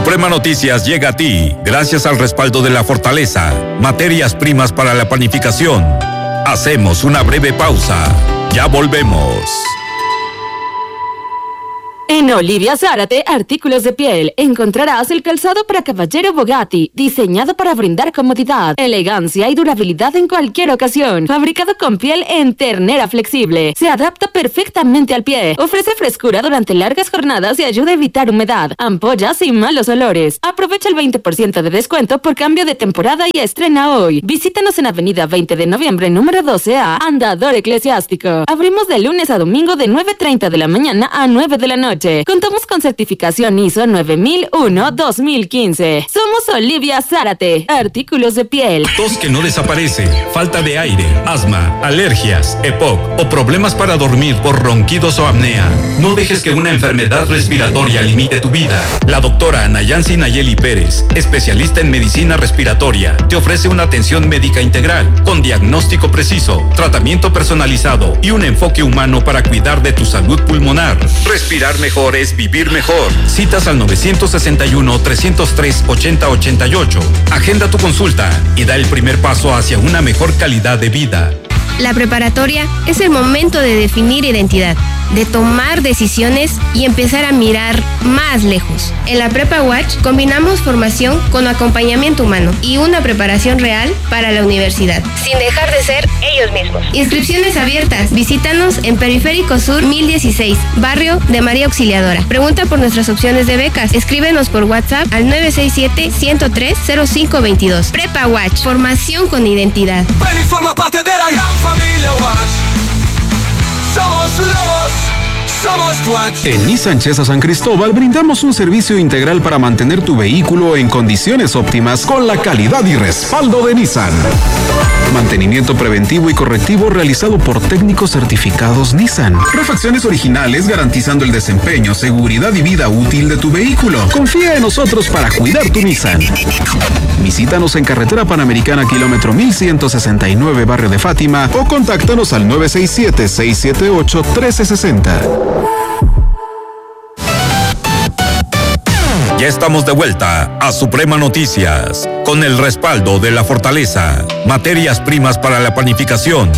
Suprema Noticias llega a ti gracias al respaldo de La Fortaleza, materias primas para la panificación. Hacemos una breve pausa. Ya volvemos. En Olivia Zárate, artículos de piel, encontrarás el calzado para caballero Bugatti, diseñado para brindar comodidad, elegancia y durabilidad en cualquier ocasión. Fabricado con piel en ternera flexible, se adapta perfectamente al pie, ofrece frescura durante largas jornadas y ayuda a evitar humedad, ampollas y malos olores. Aprovecha el 20% de descuento por cambio de temporada y estrena hoy. Visítanos en Avenida 20 de Noviembre, número 12A, Andador Eclesiástico. Abrimos de lunes a domingo de 9:30 de la mañana a 9 de la noche. Contamos con certificación ISO 9001-2015. Somos Olivia Zárate, artículos de piel. Tos que no desaparece, falta de aire, asma, alergias, EPOC o problemas para dormir por ronquidos o apnea. No dejes que una enfermedad respiratoria limite tu vida. La doctora Anayansi Nayeli Pérez, especialista en medicina respiratoria, te ofrece una atención médica integral con diagnóstico preciso, tratamiento personalizado y un enfoque humano para cuidar de tu salud pulmonar. Respirar mejor es vivir mejor. Citas al 961-303-8088. Agenda tu consulta y da el primer paso hacia una mejor calidad de vida. La preparatoria es el momento de definir identidad, de tomar decisiones y empezar a mirar más lejos. En la Prepa Watch combinamos formación con acompañamiento humano y una preparación real para la universidad, sin dejar de ser ellos mismos. Inscripciones abiertas. Visítanos en Periférico Sur 1016, barrio de María Auxiliadora. Pregunta por nuestras opciones de becas. Escríbenos por WhatsApp al 967-103-0522. Prepa Watch, formación con identidad. Ven y forma parte de la gran familia Watch. Somos Watch. En Nissan Chesa San Cristóbal brindamos un servicio integral para mantener tu vehículo en condiciones óptimas con la calidad y respaldo de Nissan. Mantenimiento preventivo y correctivo realizado por técnicos certificados Nissan. Refacciones originales garantizando el desempeño, seguridad y vida útil de tu vehículo. Confía en nosotros para cuidar tu Nissan. Visítanos en Carretera Panamericana, kilómetro 1169, barrio de Fátima, o contáctanos al 967-678-1360. Ya estamos de vuelta a Suprema Noticias, con el respaldo de La Fortaleza, materias primas para la panificación.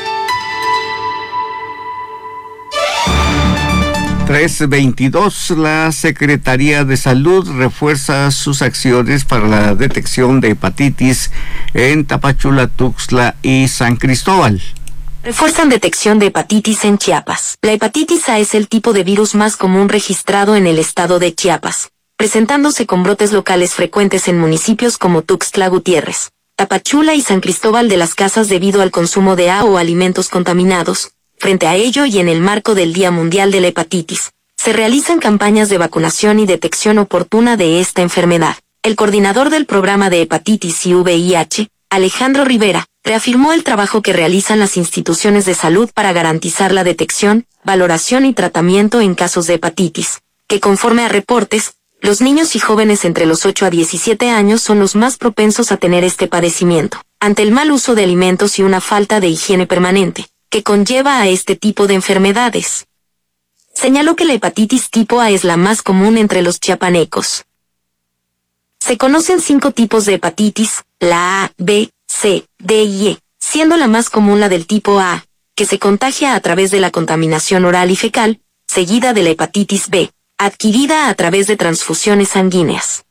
3:22, la Secretaría de Salud refuerza sus acciones para la detección de hepatitis en Tapachula, Tuxtla y San Cristóbal. Refuerzan detección de hepatitis en Chiapas. La hepatitis A es el tipo de virus más común registrado en el estado de Chiapas, presentándose con brotes locales frecuentes en municipios como Tuxtla Gutiérrez, Tapachula y San Cristóbal de las Casas debido al consumo de A o alimentos contaminados. Frente a ello y en el marco del Día Mundial de la Hepatitis, se realizan campañas de vacunación y detección oportuna de esta enfermedad. El coordinador del programa de hepatitis y VIH, Alejandro Rivera, reafirmó el trabajo que realizan las instituciones de salud para garantizar la detección, valoración y tratamiento en casos de hepatitis, que conforme a reportes, los niños y jóvenes entre los 8 a 17 años son los más propensos a tener este padecimiento, ante el mal uso de alimentos y una falta de higiene permanente, que conlleva a este tipo de enfermedades. Señaló que la hepatitis tipo A es la más común entre los chiapanecos. Se conocen 5 tipos de hepatitis, la A, B, C, D y E, siendo la más común la del tipo A, que se contagia a través de la contaminación oral y fecal, seguida de la hepatitis B, adquirida a través de transfusiones sanguíneas.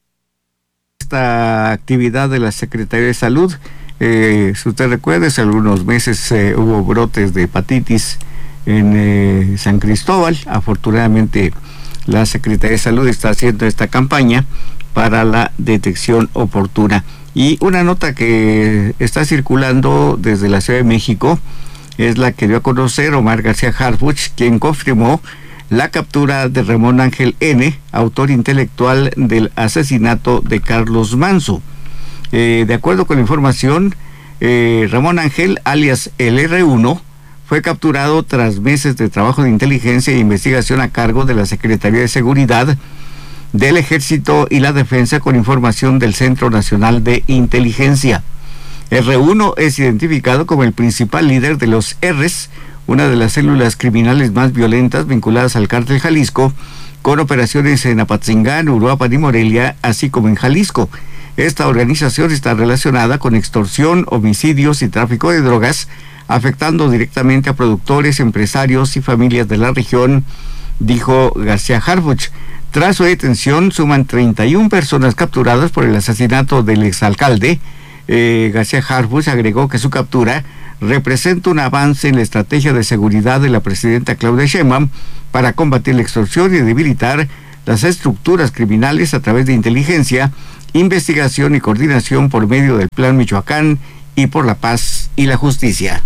Esta actividad de la Secretaría de Salud, si usted recuerda, hace algunos meses hubo brotes de hepatitis en San Cristóbal. Afortunadamente la Secretaría de Salud está haciendo esta campaña para la detección oportuna. Y una nota que está circulando desde la Ciudad de México es la que dio a conocer Omar García Harfuch, quien confirmó la captura de Ramón Ángel N., autor intelectual del asesinato de Carlos Manzo. De acuerdo con la información, Ramón Ángel, alias el R1, fue capturado tras meses de trabajo de inteligencia e investigación a cargo de la Secretaría de Seguridad del Ejército y la Defensa con información del Centro Nacional de Inteligencia. R1 es identificado como el principal líder de los R's, una de las células criminales más violentas vinculadas al Cártel Jalisco, con operaciones en Apatzingán, Uruapan y Morelia, así como en Jalisco. Esta organización está relacionada con extorsión, homicidios y tráfico de drogas, afectando directamente a productores, empresarios y familias de la región, dijo García Harfuch. Tras su detención, suman 31 personas capturadas por el asesinato del exalcalde. García Harfuch agregó que su captura representa un avance en la estrategia de seguridad de la presidenta Claudia Sheinbaum para combatir la extorsión y debilitar las estructuras criminales a través de inteligencia, investigación y coordinación por medio del Plan Michoacán y por la paz y la justicia.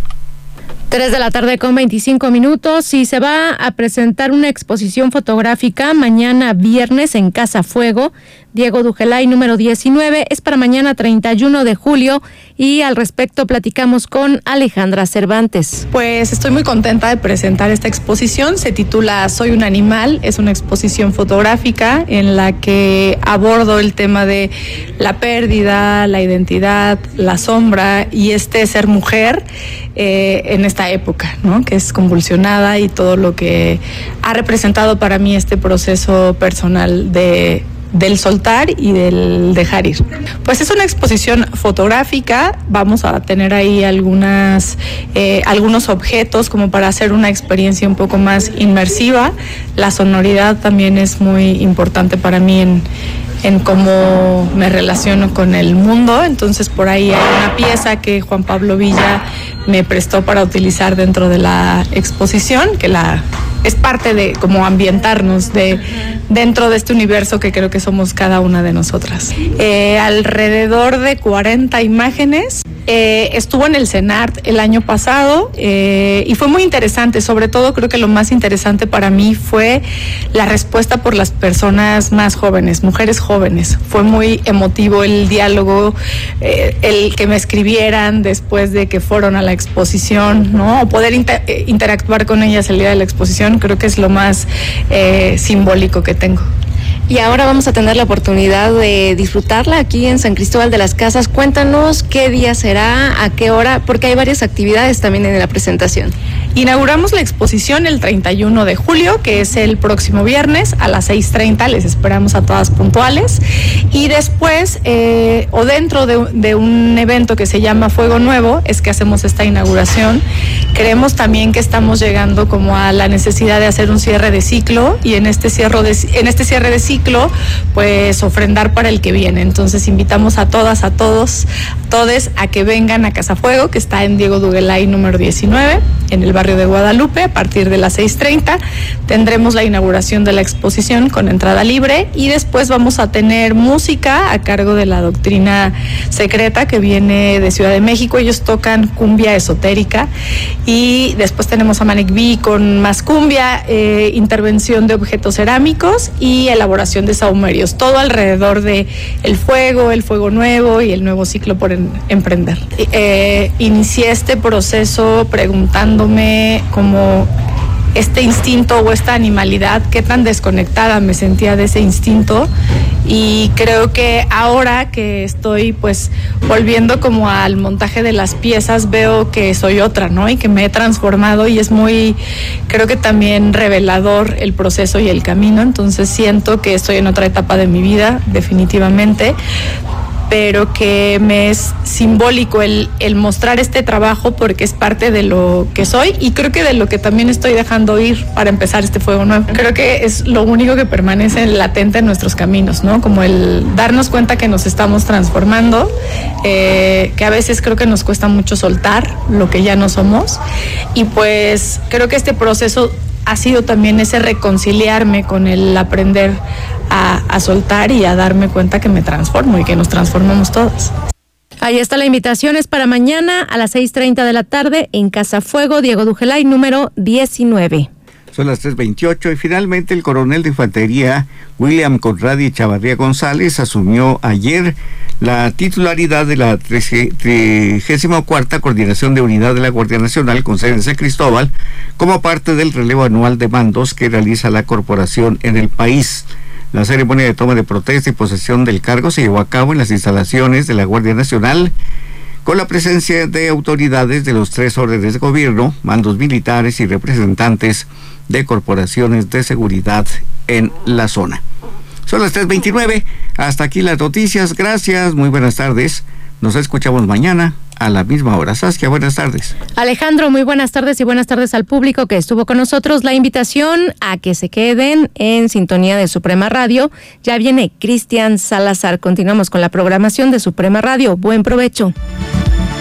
3:25 p.m. y se va a presentar una exposición fotográfica mañana viernes en Casa Fuego, Diego Dugelay número 19, es para mañana 31 de julio y al respecto platicamos con Alejandra Cervantes. Pues estoy muy contenta de presentar esta exposición, se titula Soy un animal, es una exposición fotográfica en la que abordo el tema de la pérdida, la identidad, la sombra y ser mujer en esta época, ¿no? Que es convulsionada y todo lo que ha representado para mí este proceso personal del soltar y del dejar ir. Pues es una exposición fotográfica, vamos a tener ahí algunos objetos como para hacer una experiencia un poco más inmersiva. La sonoridad también es muy importante para mí en cómo me relaciono con el mundo, entonces por ahí hay una pieza que Juan Pablo Villa me prestó para utilizar dentro de la exposición, que es parte de como ambientarnos dentro de este universo que creo que somos cada una de nosotras. Alrededor de 40 imágenes. Estuvo en el CENART el año pasado y fue muy interesante. Sobre todo creo que lo más interesante para mí fue la respuesta por las personas más jóvenes, mujeres jóvenes. Fue muy emotivo el diálogo, el que me escribieran después de que fueron a la exposición, ¿no? O poder interactuar con ellas el día de la exposición, creo que es lo más simbólico que tengo. Y ahora vamos a tener la oportunidad de disfrutarla aquí en San Cristóbal de las Casas. Cuéntanos qué día será, a qué hora, porque hay varias actividades también en la presentación. Inauguramos la exposición el 31 de julio, que es el próximo viernes a las 6:30, les esperamos a todas puntuales. Y después, o dentro de un evento que se llama Fuego Nuevo, es que hacemos esta inauguración. Creemos también que estamos llegando como a la necesidad de hacer un cierre de ciclo y en este cierre de ciclo, pues ofrendar para el que viene. Entonces invitamos a todas, a todos, todes a que vengan a Casa Fuego, que está en Diego Dugelay número 19, en el barrio de Guadalupe, a partir de las 6:30. Tendremos la inauguración de la exposición con entrada libre y después vamos a tener música a cargo de la Doctrina Secreta, que viene de Ciudad de México. Ellos tocan cumbia esotérica y después tenemos a Manic Bee con más cumbia, intervención de objetos cerámicos y elaboración de sahumerios, todo alrededor de el fuego nuevo y el nuevo ciclo por emprender. Inicié este proceso preguntándome como este instinto o esta animalidad, qué tan desconectada me sentía de ese instinto, y creo que ahora que estoy pues volviendo como al montaje de las piezas, veo que soy otra, ¿no? Y que me he transformado y es muy, creo que también revelador el proceso y el camino. Entonces siento que estoy en otra etapa de mi vida, definitivamente, pero que me es simbólico el mostrar este trabajo porque es parte de lo que soy y creo que de lo que también estoy dejando ir para empezar este fuego nuevo. Creo que es lo único que permanece latente en nuestros caminos, ¿no? Como el darnos cuenta que nos estamos transformando, que a veces creo que nos cuesta mucho soltar lo que ya no somos, y pues creo que este proceso ha sido también ese reconciliarme con el aprender a soltar y a darme cuenta que me transformo y que nos transformamos todas. Ahí está la invitación, es para mañana a las 6:30 de la tarde en Casa Fuego, Diego Dugelay, número 19. Son las 3:28 y finalmente el coronel de infantería William Conradi Chavarría González asumió ayer la titularidad de la 34ª Coordinación de Unidad de la Guardia Nacional con sede en San Cristóbal como parte del relevo anual de mandos que realiza la corporación en el país. La ceremonia de toma de protesta y posesión del cargo se llevó a cabo en las instalaciones de la Guardia Nacional con la presencia de autoridades de los 3 órdenes de gobierno, mandos militares y representantes de corporaciones de seguridad en la zona. Son las 3:29, hasta aquí las noticias, gracias, muy buenas tardes, nos escuchamos mañana a la misma hora. Saskia, buenas tardes. Alejandro, muy buenas tardes y buenas tardes al público que estuvo con nosotros. La invitación a que se queden en sintonía de Suprema Radio. Ya viene Cristian Salazar. Continuamos con la programación de Suprema Radio. Buen provecho.